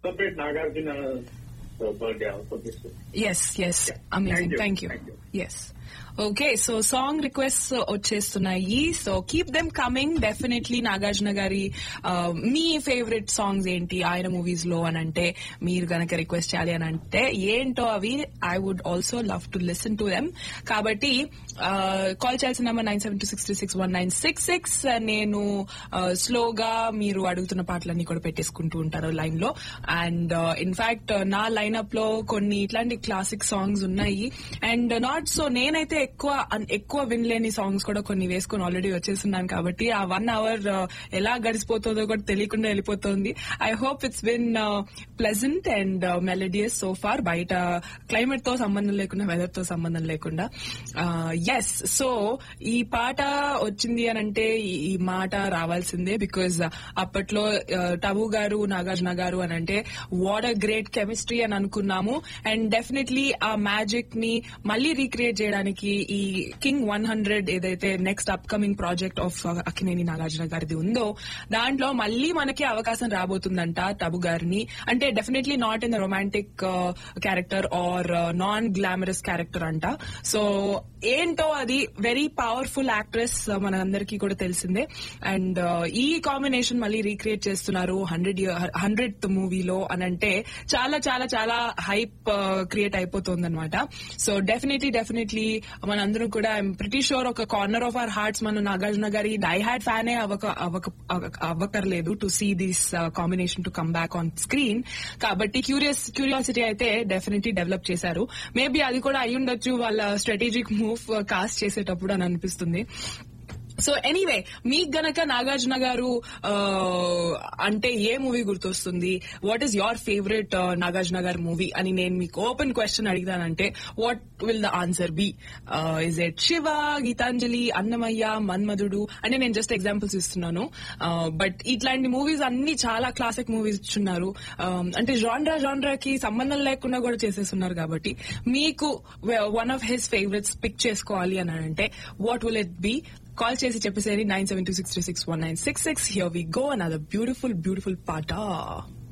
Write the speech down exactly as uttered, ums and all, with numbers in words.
celebrate Nagarjuna birthday also this week. Yes, yes. Amazing. Thank you. Thank you. Thank you. Yes. Okay so song request వచ్చేస్తున్నాయి. So keep them coming. Definitely Nagarjuna గారి మీ favourite songs ఏంటి ఆయన movies లో అని అంటే మీరు గనక request చేయాలి అని అంటే ఏంటో అవి I would also love to listen to them. కాబట్టి కాల్ చేయాల్సిన number nine seven two six three six one nine six six. నేను స్లోగా మీరు అడుగుతున్న పాటలన్నీ కూడా పెట్టేసుకుంటూ ఉంటారు లైన్ లో. అండ్ ఇన్ఫాక్ట్ నా లైన్అప్ లో కొన్ని ఇట్లాంటి క్లాసిక్ సాంగ్స్ ఉన్నాయి. అండ్ నాట్ సో నేనైతే ఎక్కువ ఎక్కువ వినలేని సాంగ్స్ కూడా కొన్ని వేసుకుని ఆల్రెడీ వచ్చేస్తున్నాను. కాబట్టి ఆ వన్ అవర్ ఎలా గడిచిపోతుందో కూడా తెలియకుండా వెళ్ళిపోతుంది. I hope it's been pleasant and melodious so far. బయట క్లైమేట్ తో సంబంధం లేకుండా, వెదర్ తో సంబంధం లేకుండా. ఎస్, సో ఈ పాట వచ్చింది అని అంటే ఈ మాట రావాల్సిందే. బికాజ్ అప్పట్లో టబు గారు, నాగార్జున గారు అని అంటే వాట్ అ గ్రేట్ కెమిస్ట్రీ అని అనుకున్నాము. అండ్ డెఫినెట్లీ ఆ మ్యాజిక్ ని మళ్ళీ రీక్రియేట్ చేయడానికి ఈ కింగ్ వన్ హండ్రెడ్ ఏదైతే next up coming project of Akkineni Nagarjuna గారిది ఉందో దాంట్లో మళ్ళీ మనకి అవకాశం రాబోతుందంట టబు గారిని. అంటే definitely not in the romantic character are non glamorous character అంట. సో ఏంటో అది వెరీ పవర్ఫుల్ యాక్ట్రెస్ మనందరికీ కూడా తెలిసిందే. అండ్ ఈ కాంబినేషన్ మళ్ళీ రీక్రియేట్ చేస్తున్నారు హండ్రెడ్ హండ్రెడ్ మూవీలో అని అంటే చాలా చాలా చాలా హైప్ క్రియేట్ అయిపోతుంది అనమాట. సో డెఫినెట్లీ డెఫినెట్లీ మనందరం కూడా ఐఎమ్ ప్రిటీ షూర్ ఒక కార్నర్ ఆఫ్ అవర్ హార్ట్స్ మనం నాగార్జున గారి డై హ్యాడ్ ఫ్యానే అవ్వక అవ్వకర్లేదు to see this combination to come back on screen. కాబట్టి క్యూరియస్ క్యూరియాసిటీ అయితే డెఫినెట్లీ డెవలప్ చేశారు. మేబీ అది కూడా అయి ఉండొచ్చు వాళ్ళ స్ట్రాటజిక్ మూవ్ కాస్ట్ చేసేటప్పుడు అని అనిపిస్తుంది. సో ఎనీవే, మీకు గనక నాగార్జున గారు అంటే ఏ మూవీ గుర్తొస్తుంది, what is your favourite Nagarjuna గారి మూవీ అని నేను మీకు open question అడిగానంటే what will the answer B? Is it Shiva, Gitanjali, Annamayya, మన్మధుడు అంటే నేను జస్ట్ ఎగ్జాంపుల్స్ ఇస్తున్నాను. బట్ ఇట్లాంటి మూవీస్ అన్ని చాలా క్లాసిక్ మూవీస్ ఇచ్చున్నారు. అంటే జాన్రా జాన్రాకి సంబంధం లేకుండా కూడా చేసేస్తున్నారు. కాబట్టి మీకు one of his favourites pick చేసుకోవాలి అని అంటే what will it be? Call చేసి చెప్పేసేది nine seven two six three six one nine six six. Here we go, another beautiful beautiful పాట.